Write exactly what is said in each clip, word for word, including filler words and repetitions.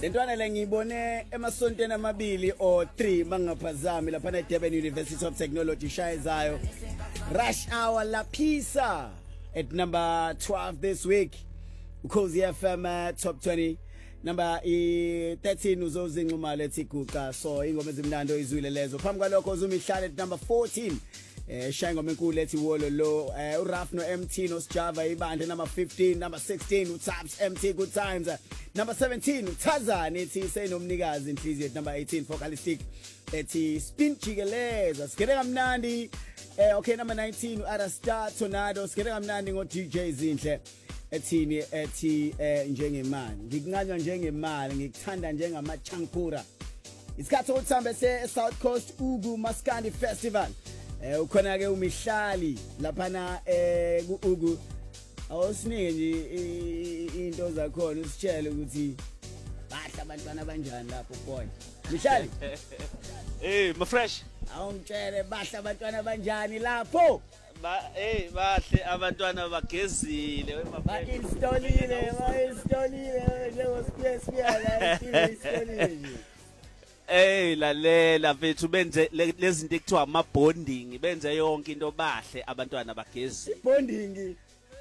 Lentwana le ngibone emasontweni amabili or three mangaphazami lapha eDurban University of Technology shayezayo. Rush Hour Lapisa at number twelve this week. Ukhozi F M uh, top twenty. Number thirteen uzozinquma lethi guqa, so ingoma ezimnando izwile lezo. Phambi kwalokho uzumihlala at number fourteen. Eh shaya ngoma enkulu lethi wolo lo eh uRaf no M T no Sjava ibandla number fifteen, number sixteen uTaps M T Good Times, number seventeen uThazana ethi senomnikazi inhliziyo at number eighteen Focalistic ethi spin jikeleza sikere kamnandi. Eh okay, number nineteen uArasta Tornado sikere kamnandi ngo D J Zinhle ethini ethi eh njengemali ngikuncanywa njengemali ngikuthanda njengamachankura. Isikhathi sokuthamba se South Coast Ugu Maskandi Festival. Eh ukhona ke umihlali laphana eh ku Ugu awusinike nje into zakhona usitshele ukuthi bahla abantwana abanjani lapho boy mihlali. Eh ma fresh awungitshele bahla abantwana abanjani lapho. ba eh bahle abantwana bagezile ba installile ba installile njengo space la installile. Eh lalela mfethu benze lezi zinto ekuthiwa ama bonding, benze yonke into bahle abantwana bagezi bonding.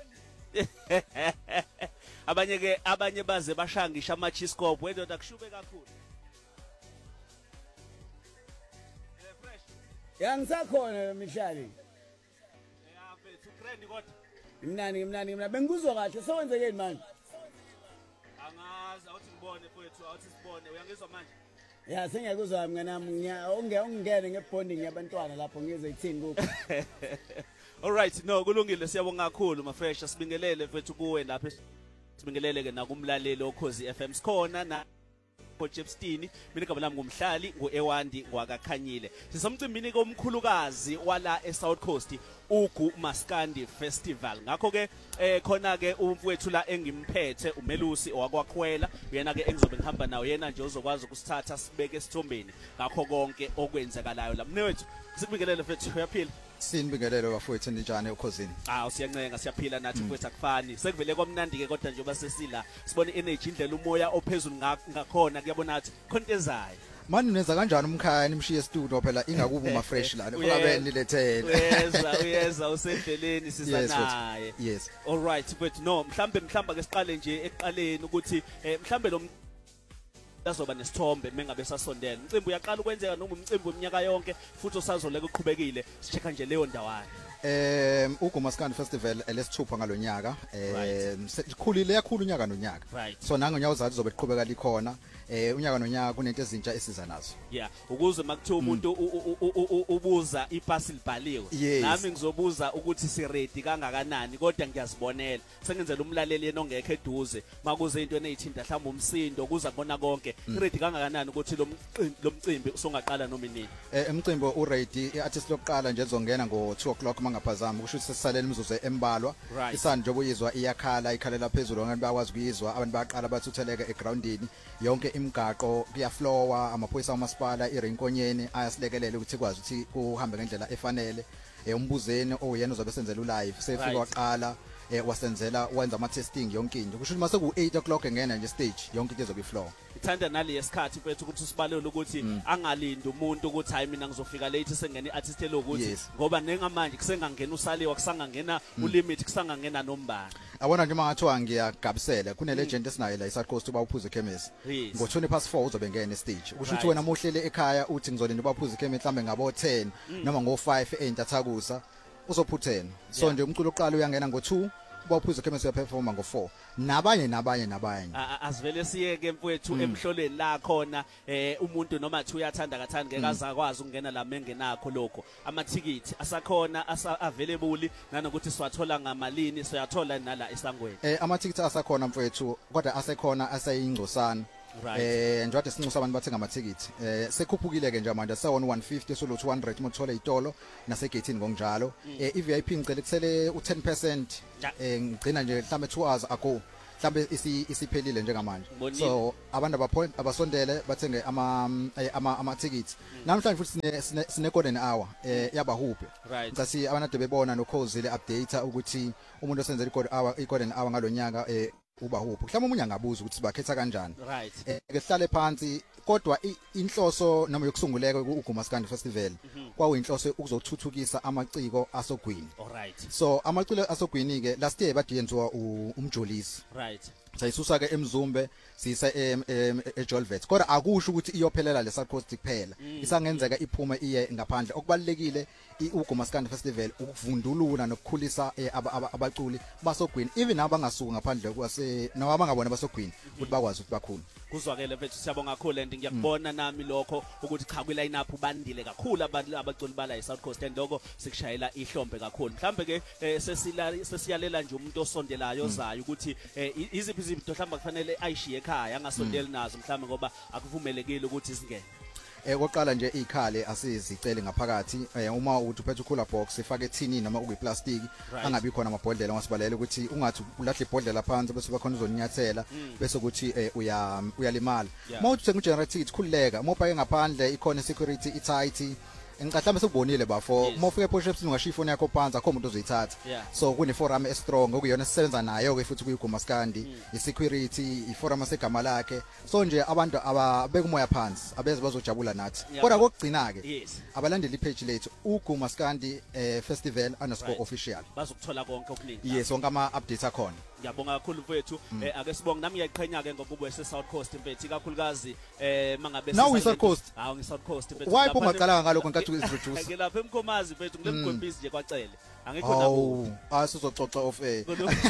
Abanye ke abanye baze bashangisha ama chiscope wendoda kushube kakhulu. Eh fresh yangisakhona mihlali. Yeah mfethu grand kodwa Imnani imnani mina bengikuzwa kahle sewenzekeni manje. Angazi awuthi ngibone mfethu awuthi sibone uyangizwa manje. Ya sengiyakuzwa mina nami unge ungene ngebonding yabantwana lapho ngize ithini kuko. All right, no kulungile siyabonga kakhulu ma fresh sibingelele mfethu kuwe lapha sibingelele ke nakumlaleli okhozi F M sikhona na Potchefstroom. Mina igama lami ngumhlali nguEwandi ngwakakhanyile. Sisamcimbini komkhulukazi wala eSouth Coast Ugu Maskandi Festival. Ngakho ke eh khona ke umfowethu la engimphethe uMelusi owakwakhwela uyena ke engizobe ngihamba nawo yena nje uzokwazi ukusithatha sibeke esithombeni ngakho konke okwenzakalayo la. Mnewethu sikubingelele mfethu uyaphila. Sinibingelele bafowethu njani ukhosini? Ah siyancenga siyaphila nathi mfethu akufani. Sekuvele kwamnandi ke kodwa nje basesila sibone energy indlela umoya ophezulu ngakhona kuyabona athi konke ezayo. Manje nenza kanjani umkhaya nimshiye studio phela ingakuba uma fresh la ufaka nilethele. Uyeza uyeza usendleleni sizanaye. Yes. All right but no mhlambe mhlamba ke siqale nje eqaleni ukuthi mhlambe lo lazoba nesithombe mengabe sasondela. Umcimbi uyaqala ukwenzeka noma umcimbi weminyaka yonke futhi usazoleka uqhubekile. Sicheka nje leyo ndawana. Um Ugu Maskandi Festival lesithupha ngalonyaka um sikhulile yakhulu unyaka nonyaka. So nango nyawo zathi zobe liqhubeka likhona eh unyaka nonyaka kunento ezintsha esiza nazo. Yeah, ukuze makuthiwa umuntu ubuza ipasi libhaliwe. Nami ngizobuza ukuthi si ready kangakanani kodwa ngiyazibonela. Sengenzela umlaleli yena ongekho eduze makuze into eneyithinta mhlawumbe umsindo kuza kona konke. Ready kangakanani ukuthi lo mcimbi usongaqala noma inini. Eh umcimbi u ready iartist lokuqala nje ezongena ngo two o'clock mangaphazama kusho ukuthi sesisalela imizuzu embalwa. Isani njengoba uyizwa iyakhala ikhalela phezulu ngani bayakwazi ukuyizwa abantu bayaqala bathutheleka egroundini yonke imigaqo kuyaflowa amaphoyisa amasipala iRinkonyeni ayasilekelela ukuthi kwazi ukuthi kuhambe ngendlela efanele. Eh umbuzeni oyena uzobe senzela ulive sefika waqala eh wasenzela wenza ama testing yonke into kusho ukuthi mase ku eight o'clock engena nje stage yonke into izobe flow. Ithanda nale yesikhathi mfethu ukuthi sibalele ukuthi angalindi umuntu ukuthi hayi mina ngizofika late sengena iartist lokuthi ngoba nengamanje kusengangena usaliwa kusangangena ulimit kusangangena nombani. Awona nje mangathiwa ngiyagabisela kune legend esinayo la eSouth Coast ubawuphuze chemist ngo twenty past four uzobe ngena stage kusho ukuthi wena mohlele ekhaya uthi ngizolinda ubaphuze chemist mhlambe ngabo ten noma ngo five eNtathakusa uzophuthena. So nje umculo oqala uyangena ngo two ubaphuze chemist uyaperforma ngo four nabanye nabanye nabanye. Asivele siyeke mfowethu emhlolweni la khona eh umuntu noma thi uyathanda kathanda ngeke azakwazi ukungena la mengenakho lokho amathikithi asakhona asa available nanokuthi siwathola ngamalini siyathola nala esangweni. Eh amathikithi asakhona mfowethu kodwa asekhona asayingcosana. Eh njengoba sinxusa abantu bathenga amathikithi eh sekhuphukile ke nje manje sewona one fifty solo two hundred mothola itolo nasegate ngokunjalo. Eh iVIP ngicela kusele u ten percent eh ngicina nje mhlambe two hours ago mhlambe isiphelile njengamanje. So abantu abapoint abasondele bathenge ama ama amathikithi namhlanje futhi sine sine golden hour eh yabahuphe ngasi abantu bebona nokhozile update ukuthi umuntu osenzele igolden hour igolden hour ngalonyaka eh uba huphi mhlawumbe umunye angabuza ukuthi bakhetha kanjani right eh ke sihlale phansi kodwa inhloso noma yokusunguleka uGumaskandi Festival kwakuyinhloso ukuzothuthukisa amaciko asogwini alright so amaciko asogwini ke last year badiyenziwa umjolisi right sayisusa ke eMzumbe siyisa eJolvet kodwa akusho ukuthi iyophelela le South Coast kuphela isangenzeka iphume iye ngaphandle okubalekile uGumaskandi Festival ukuvundulula nokukhulisa abaculi basogwini even abangasuka ngaphandle kwase nawo abangabona basogwini ukuthi bakwazi ukuthi bakhulu kuzwakele mfethu siyabonga kakhulu and ngiyakubona nami lokho ukuthi cha kwi line up bandile kakhulu abantu abaculi bala eSouth Coast and lokho sikushayela ihlombe kakhulu mhlambe ke sesila sesiyalela nje umuntu osondelayo ozayo ukuthi iziphi izinto mhlamba kufanele ayishiye ekhaya angasondeli nazo mhlamba ngoba akuvumelekile ukuthi singene eh koqala nje ikhale asizicele ngaphakathi uma uthi uphethe ukhula box ifake ethini noma ukuyiplastic angabi khona amabhodlela ngasibalele ukuthi ungathi ulahle ibhodlela phansi bese bakhona uzonyathela bese ukuthi uya uyalimala mawuthi sengugenerate ticket khulileka mawubheke ngaphandle ikhona security itight ngicahlambe sekubonile bafo mawufika ePortships ungashiya ifoni yakho phansi akho umuntu ozoyithatha so kune forum e strong okuyona sisebenza nayo ke futhi kuyiGumaskandi isecurity iforum segama lakhe so nje abantu ababeka umoya phansi abeze bazojabula nathi kodwa kokugcina ke abalandeli ipage lethu uGumaskandi festival underscore official bazokuthola konke okuningi yes wonke ama updates akhona ngiyabonga kakhulu mfethu ake sibonge nami ngiyayiqhenya ke ngoba ube se South Coast mfethu kakhulukazi eh mangabe Now we South Coast hawo ngi South Coast mfethu why ungaqala ngalokho nkathi uintroduce ngilapha eMkhomazi mfethu ngilemgwebhizi nje kwacele angekho nabo asizoxoxa off air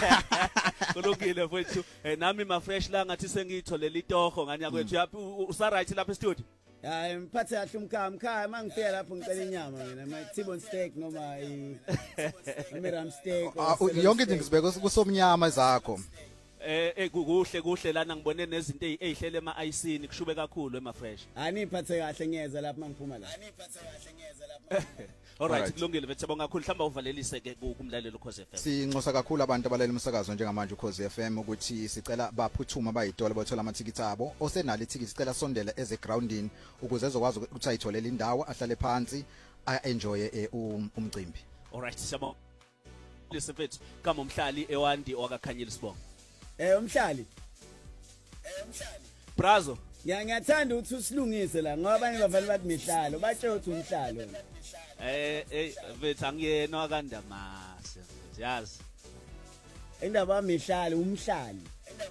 kulungile mfethu nami ma fresh la ngathi sengitholela itoho nganya kwethu yaphi usa right lapha e studio hayi mphathe kahle umkhaya umkhaya mangifika lapho ngicela inyama mina my T-bone steak noma i miram steak yonke into ngizibeka kusomnyama zakho eh eh kuhle kuhle lana ngibone nezinto ezihlele ema icini kushube kakhulu ema fresh ani iphathe kahle ngiyeza lapha mangiphuma la ani iphathe kahle ngiyeza lapha alright kulungile mfethu siyabonga kakhulu mhlamba uvalelise ke kumlalelo Ukhozi F M sinxosa kakhulu abantu abalela umsakazo njengamanje Ukhozi F M ukuthi sicela baphuthuma bayitole bathola amathikithi abo osenalo ithikithi sicela sondela eze groundini ukuze ezokwazi ukuthi ayitholela indawo ahlale phansi enjoy umcimbi alright siyabonga listen mfethu kama umhlali ewandi wakakhanyile sibonga eh umhlali eh umhlali brazo ngiyathanda ukuthi usilungise la ngoba abanye bavale bathi mihlalo batshela ukuthi umhlalo eh eh mfethu angiyena wakandamase yazi indaba yamihlalo umhlali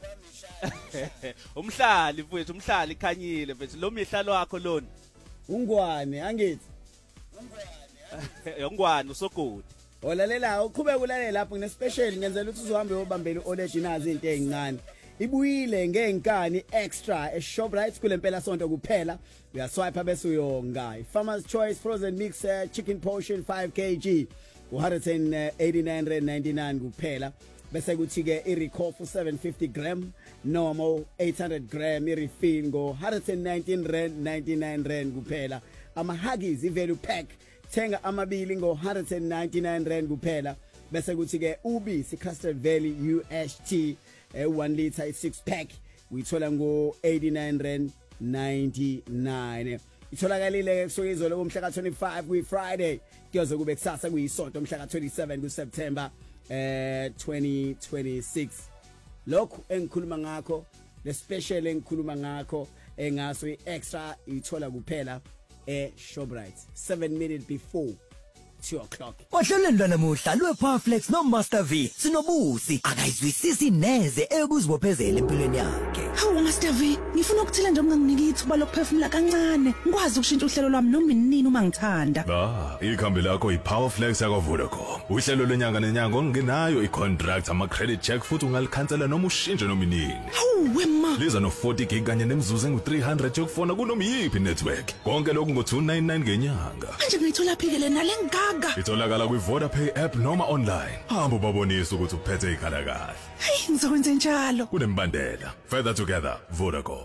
umhlali mfethu umhlali khanyile mfethu lo mihlalo wakho lona ungwane angithi ungwane ungwane usogodi olalela uqhubeka ulalela lapho ngine special ngenzela ukuthi uzohambe uyobambela originals izinto ezincane ibuyile ngenkani extra eShoprite kulempela sonto kuphela uyaswipe bese uyonga Farmers Choice frozen mixer chicken portion five kilograms one hundred eighty-nine ninety-nine kuphela bese kuthi ke iRecall for seven hundred fifty grams normal eight hundred grams irefill ngo one hundred nineteen ninety-nine kuphela ama Huggies ivalue pack thenga amabili ngo one hundred ninety-nine kuphela bese kuthi ke ubisi Custard Valley U H T one liter six pack uyithola ngo eighty-nine ninety-nine itholakalile kusuka izolo kumhla ka twenty-five kwi Friday kuyoze kube kusasa kuyisonto mhla ka twenty-seven ku September eh twenty twenty-six lokho engikhuluma ngakho le special engikhuluma ngakho engaso iextra ithola kuphela eShoprite seven minutes before two o'clock Ohlelweni lwanamuhla lwePowerflex noMaster V sinobusi akayizwisisi neze ekuzibophezela empilweni yakhe. Hawu Master V, ngifuna ukuthela nje unganginiki ithuba lokuphefumula kancane. Ngikwazi ukushintsha uhlelo lwami noma inini uma ngithanda. Ah, ikhambi lakho iPowerflex yakwa Vodacom. Uhlelo lenyanga nenyanga ongenayo icontract ama credit check futhi ungalikhansela noma ushintshe noma inini. Hawu wema. Liza no forty gig kanye nemzuzu engu three hundred yokufona kunoma yiphi network. Konke lokhu ngo two ninety-nine ngenyanga. Manje ngiyithola phikele nalengaga. Itholakala kwi Vodapay app noma online. Hamba babonise ukuthi uphethe ikhala kahle. Hey, ngizokwenza njalo. Kunembandela. Further together, Vodacom.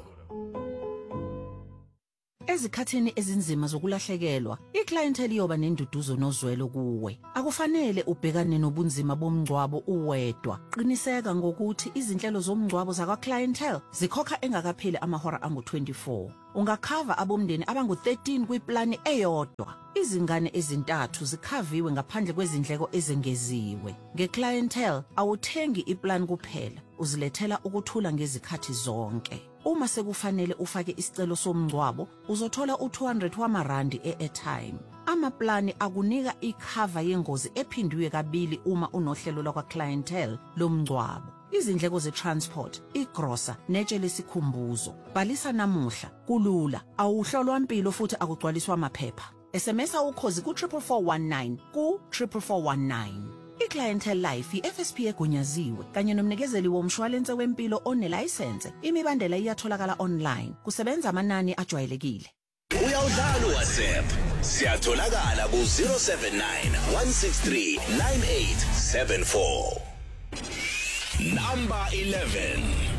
Ezikhathini ezinzima zokulahlekelwa, iclientele yoba nenduduzo nozwelo kuwe. Akufanele ubhekane nobunzima bomngcwabo uwedwa. Qiniseka ngokuthi izinhlelo zomngcwabo zakwa clientele zikhokha engakapheli amahora angu twenty-four. Ungakhava abomndeni abangu thirteen kwiplani eyodwa. Izingane ezintathu zikhaviwe ngaphandle kwezindleko ezengeziwe. Ngeclientele awuthengi iplan kuphela. uzilethela ukuthula ngezikhathi zonke. Uma sekufanele ufake isicelo somngcwabo, uzothola u two hundred wamarandi e-airtime. Amaplani akunika ikhava yengozi ephindiwe kabili uma unohlelo lwakwa clientele lomngcwabo. Izindleko ze-transport, igrosa, netshe lesikhumbuzo. Bhalisa namuhla, kulula, awuhlolwa impilo futhi akugcwaliswa amaphepha. S M S ukhozi ku four four one nine ku four four one nine. I-Clientele Life i-F S P egunyaziwe kanye nomnikezeli womshwalense wempilo onelicense. Imibandela iyatholakala online. Kusebenza amanani ajwayelekile. Uyawudlala uWhatsApp. Siyatholakala ku zero seven nine one six three nine eight seven four. Number eleven.